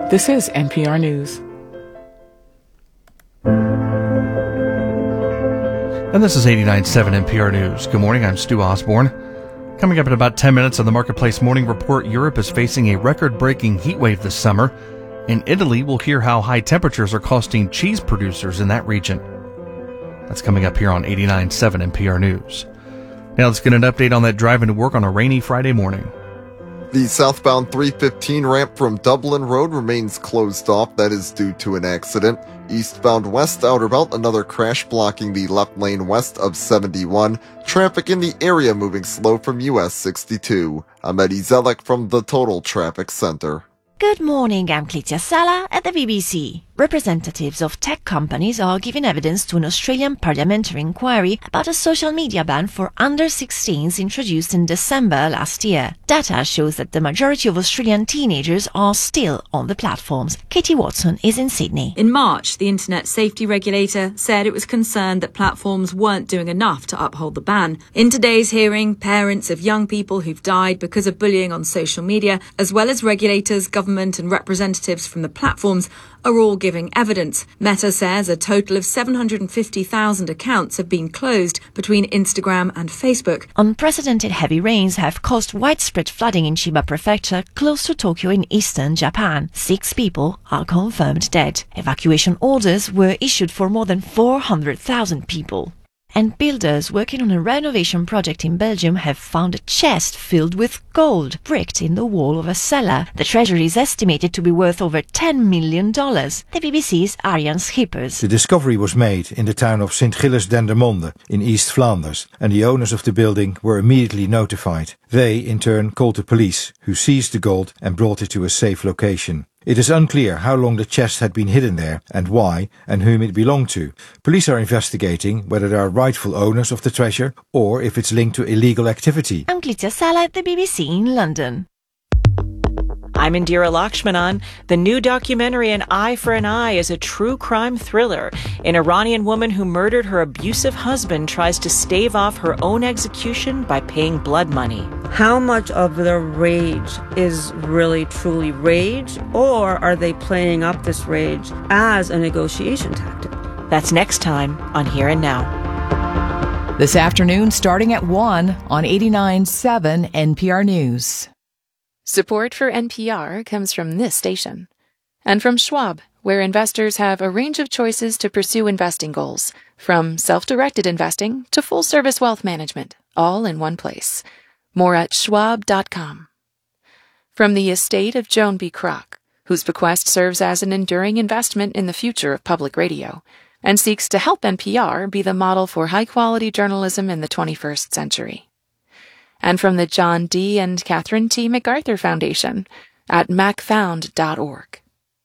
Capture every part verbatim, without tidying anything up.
This is N P R News. And this is eighty-nine point seven N P R News. Good morning, I'm Stu Osborne. Coming up in about ten minutes on the Marketplace Morning Report, Europe is facing a record-breaking heat wave this summer. In Italy, we'll hear how high temperatures are costing cheese producers in that region. That's coming up here on eighty-nine point seven N P R News. Now let's get an update on that driving to work on a rainy Friday morning. The southbound three fifteen ramp from Dublin Road remains closed off. That is due to an accident. Eastbound west outer belt, another crash blocking the left lane west of seventy-one. Traffic in the area moving slow from U S sixty-two. I'm Eddie Zelek from the Total Traffic Center. Good morning, I'm Klitya Sala at the B B C. Representatives of tech companies are giving evidence to an Australian parliamentary inquiry about a social media ban for under sixteens introduced in December last year. Data shows that the majority of Australian teenagers are still on the platforms. Katie Watson is in Sydney. In March, the Internet Safety Regulator said it was concerned that platforms weren't doing enough to uphold the ban. In today's hearing, parents of young people who've died because of bullying on social media, as well as regulators, government and representatives from the platforms, are all giving evidence. Meta says a total of seven hundred fifty thousand accounts have been closed between Instagram and Facebook. Unprecedented heavy rains have caused widespread flooding in Chiba Prefecture, close to Tokyo in eastern Japan. Six people are confirmed dead. Evacuation orders were issued for more than four hundred thousand people. And builders working on a renovation project in Belgium have found a chest filled with gold bricked in the wall of a cellar. The treasure is estimated to be worth over ten million dollars. The B B C's Arjan Schippers. The discovery was made in the town of Sint Gilles Dendermonde in East Flanders, and the owners of the building were immediately notified. They, in turn, called the police, who seized the gold and brought it to a safe location. It is unclear how long the chest had been hidden there and why and whom it belonged to. Police are investigating whether there are rightful owners of the treasure or if it's linked to illegal activity. I'm Klitya Sala at the B B C in London. I'm Indira Lakshmanan. The new documentary An Eye for an Eye is a true crime thriller. An Iranian woman who murdered her abusive husband tries to stave off her own execution by paying blood money. How much of the rage is really truly rage, or are they playing up this rage as a negotiation tactic? That's next time on Here and Now. This afternoon starting at one on eighty-nine point seven N P R News. Support for N P R comes from this station and from Schwab, where investors have a range of choices to pursue investing goals, from self-directed investing to full-service wealth management, all in one place. More at schwab dot com. From the estate of Joan B. Kroc, whose bequest serves as an enduring investment in the future of public radio and seeks to help N P R be the model for high-quality journalism in the twenty-first century. And from the John D. and Catherine T. MacArthur Foundation at mac found dot org.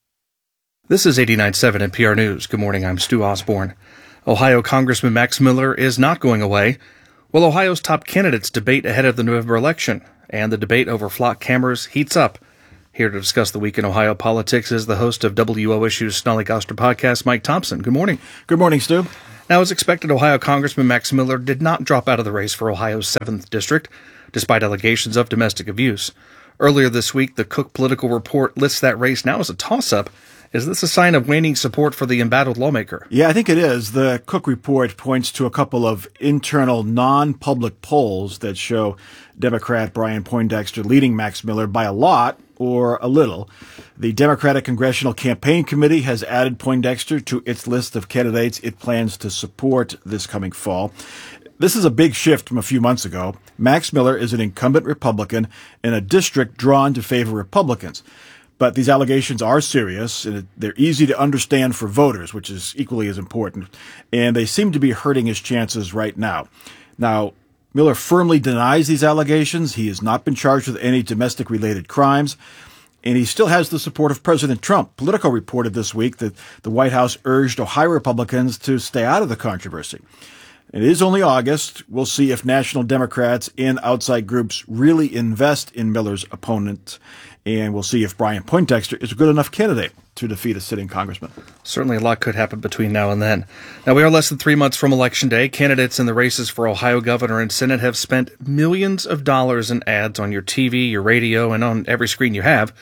This is eighty-nine point seven N P R News. Good morning, I'm Stu Osborne. Ohio Congressman Max Miller is not going away. Well, Ohio's top candidates debate ahead of the November election, and the debate over flock cameras heats up. Here to discuss the week in Ohio politics is the host of W O Issue's Snollygoster podcast, Mike Thompson. Good morning. Good morning, Stu. Now, as expected, Ohio Congressman Max Miller did not drop out of the race for Ohio's seventh District, despite allegations of domestic abuse. Earlier this week, the Cook Political Report lists that race now as a toss-up. Is this a sign of waning support for the embattled lawmaker? Yeah, I think it is. The Cook Report points to a couple of internal non-public polls that show Democrat Brian Poindexter leading Max Miller by a lot or a little. The Democratic Congressional Campaign Committee has added Poindexter to its list of candidates it plans to support this coming fall. This is a big shift from a few months ago. Max Miller is an incumbent Republican in a district drawn to favor Republicans. But these allegations are serious, and they're easy to understand for voters, which is equally as important. And they seem to be hurting his chances right now. Now, Miller firmly denies these allegations. He has not been charged with any domestic-related crimes. And he still has the support of President Trump. Politico reported this week that the White House urged Ohio Republicans to stay out of the controversy. It is only August. We'll see if national Democrats and outside groups really invest in Miller's opponent. And we'll see if Brian Poindexter is a good enough candidate to defeat a sitting congressman. Certainly a lot could happen between now and then. Now, we are less than three months from Election Day. Candidates in the races for Ohio governor and Senate have spent millions of dollars in ads on your T V, your radio, and on every screen you have.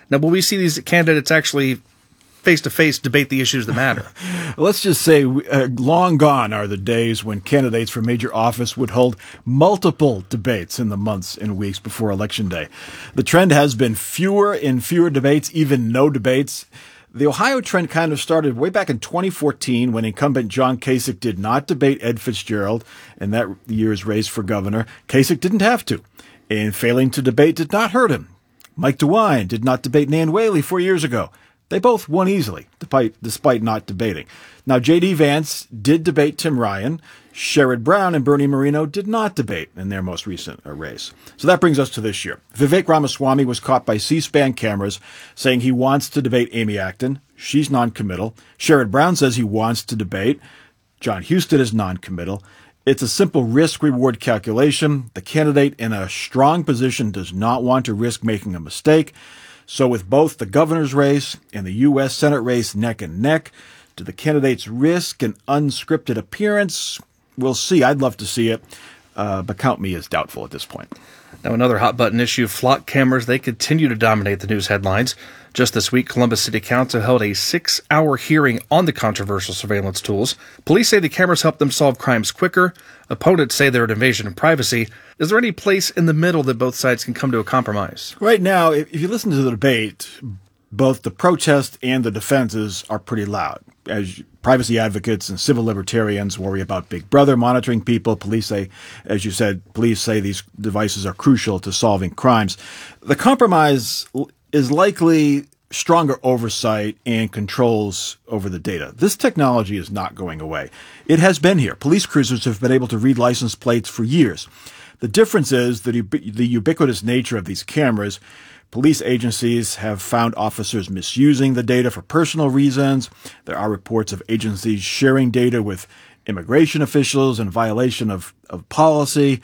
Now, will we see these candidates actually face-to-face debate the issues that matter? Let's just say uh, long gone are the days when candidates for major office would hold multiple debates in the months and weeks before Election Day. The trend has been fewer and fewer debates, even no debates. The Ohio trend kind of started way back in twenty fourteen when incumbent John Kasich did not debate Ed Fitzgerald in that year's race for governor. Kasich didn't have to, and failing to debate did not hurt him. Mike DeWine did not debate Nan Whaley four years ago. They both won easily, despite, despite not debating. Now, J D. Vance did debate Tim Ryan. Sherrod Brown and Bernie Moreno did not debate in their most recent race. So that brings us to this year. Vivek Ramaswamy was caught by C-SPAN cameras saying he wants to debate Amy Acton. She's non-committal. Sherrod Brown says he wants to debate. John Huston is non-committal. It's a simple risk-reward calculation. The candidate in a strong position does not want to risk making a mistake. So with both the governor's race and the U S Senate race neck and neck, do the candidates risk an unscripted appearance? We'll see. I'd love to see it, uh, but count me as doubtful at this point. Now, another hot-button issue, flock cameras, they continue to dominate the news headlines. Just this week, Columbus City Council held a six-hour hearing on the controversial surveillance tools. Police say the cameras help them solve crimes quicker. Opponents say they're an invasion of privacy. Is there any place in the middle that both sides can come to a compromise? Right now, if you listen to the debate, both the protest and the defenses are pretty loud. As privacy advocates and civil libertarians worry about Big Brother monitoring people, police say, as you said, police say these devices are crucial to solving crimes. The compromise is likely stronger oversight and controls over the data. This technology is not going away. It has been here. Police cruisers have been able to read license plates for years. The difference is the, the ubiquitous nature of these cameras. Police agencies have found officers misusing the data for personal reasons. There are reports of agencies sharing data with immigration officials in violation of, of policy.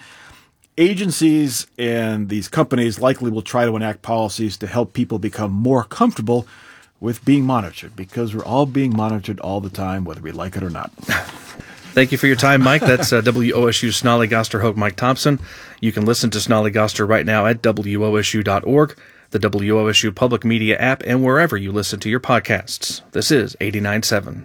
Agencies and these companies likely will try to enact policies to help people become more comfortable with being monitored, because we're all being monitored all the time, whether we like it or not. Thank you for your time, Mike. That's uh, W O S U Snollygoster Hoke Mike Thompson. You can listen to Snollygoster right now at W O S U dot org, the W O S U Public Media app, and wherever you listen to your podcasts. This is eighty-nine point seven.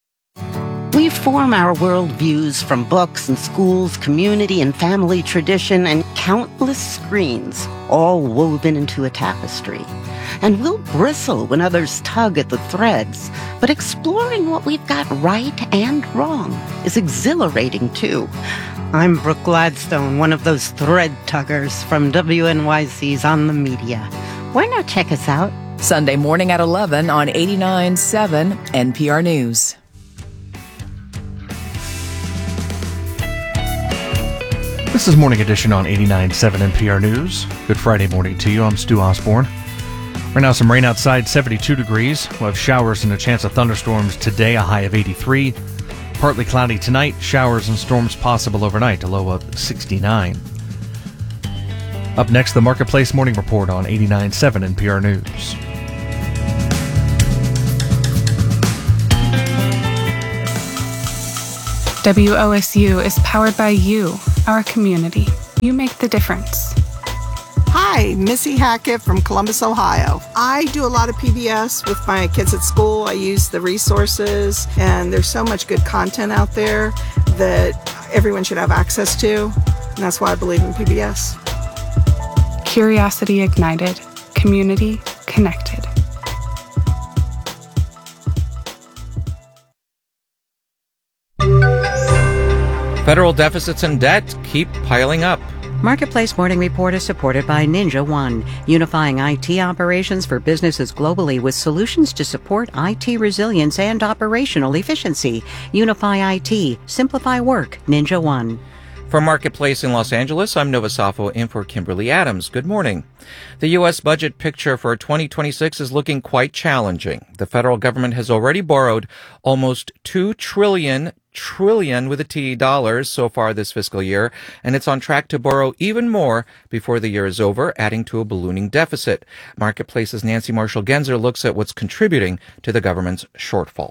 We form our worldviews from books and schools, community and family tradition, and countless screens, all woven into a tapestry. And we'll bristle when others tug at the threads, but exploring what we've got right and wrong is exhilarating too. I'm Brooke Gladstone, one of those thread tuggers from W N Y C's On the Media. Why not check us out? Sunday morning at eleven on eighty-nine point seven N P R News. This is Morning Edition on eighty-nine point seven N P R News. Good Friday morning to you. I'm Stu Osborne. Right now, some rain outside, seventy-two degrees. We'll have showers and a chance of thunderstorms today, a high of eighty-three. Partly cloudy tonight, showers and storms possible overnight, a low of sixty-nine. Up next, the Marketplace Morning Report on eighty-nine point seven N P R News. W O S U is powered by you, our community. You make the difference. Hi, Missy Hackett from Columbus, Ohio. I do a lot of P B S with my kids at school. I use the resources, and there's so much good content out there that everyone should have access to, and that's why I believe in P B S. Curiosity ignited, community connected. Federal deficits and debt keep piling up. Marketplace Morning Report is supported by Ninja One, unifying I T operations for businesses globally with solutions to support I T resilience and operational efficiency. Unify I T, simplify work, Ninja One. From Marketplace in Los Angeles, I'm Nova Safo in for Kimberly Adams. Good morning. The U S budget picture for twenty twenty-six is looking quite challenging. The federal government has already borrowed almost two trillion dollars trillion with a T dollars so far this fiscal year, and it's on track to borrow even more before the year is over, adding to a ballooning deficit. Marketplace's Nancy Marshall-Genzer looks at what's contributing to the government's shortfall.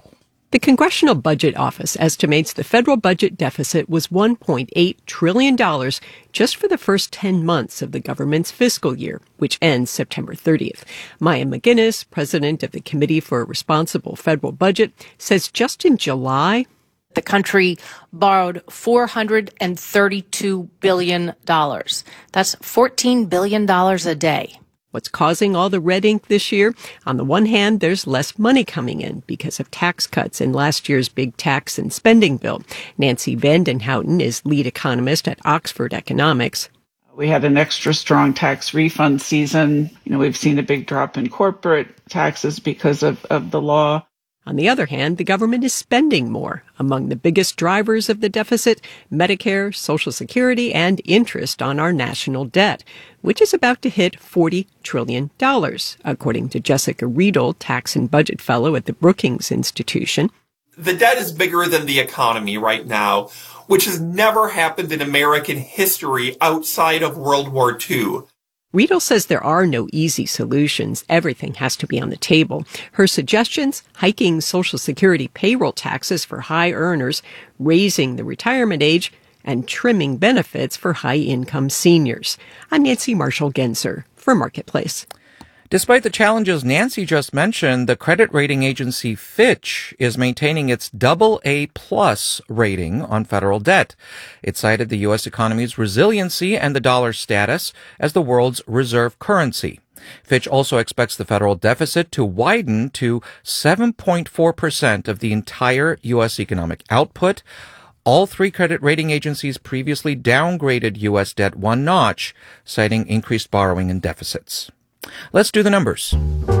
The Congressional Budget Office estimates the federal budget deficit was one point eight trillion dollars just for the first ten months of the government's fiscal year, which ends September thirtieth. Maya McGinnis, president of the Committee for a Responsible Federal Budget, says just in July, the country borrowed four hundred thirty-two billion dollars. That's fourteen billion dollars a day. What's causing all the red ink this year? On the one hand, there's less money coming in because of tax cuts in last year's big tax and spending bill. Nancy Vandenhouten is lead economist at Oxford Economics. We had an extra strong tax refund season. You know, we've seen a big drop in corporate taxes because of, of the law. On the other hand, the government is spending more. Among the biggest drivers of the deficit, Medicare, Social Security, and interest on our national debt, which is about to hit forty trillion dollars, according to Jessica Riedel, tax and budget fellow at the Brookings Institution. The debt is bigger than the economy right now, which has never happened in American history outside of World War Two. Riedel says there are no easy solutions. Everything has to be on the table. Her suggestions, hiking Social Security payroll taxes for high earners, raising the retirement age, and trimming benefits for high-income seniors. I'm Nancy Marshall-Genzer for Marketplace. Despite the challenges Nancy just mentioned, the credit rating agency Fitch is maintaining its double A plus rating on federal debt. It cited the U S economy's resiliency and the dollar's status as the world's reserve currency. Fitch also expects the federal deficit to widen to seven point four percent of the entire U S economic output. All three credit rating agencies previously downgraded U S debt one notch, citing increased borrowing and deficits. Let's do the numbers.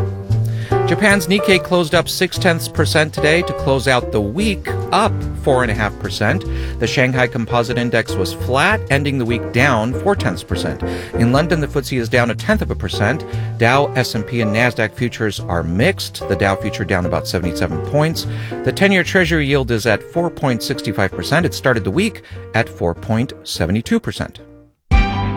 Japan's Nikkei closed up six tenths percent today to close out the week, up four and a half percent. The Shanghai Composite Index was flat, ending the week down four tenths percent. In London, the F T S E is down a tenth of a percent. Dow, S and P, and Nasdaq futures are mixed. The Dow future down about seventy-seven points. The ten-year Treasury yield is at four point six five percent. It started the week at four point seven two percent.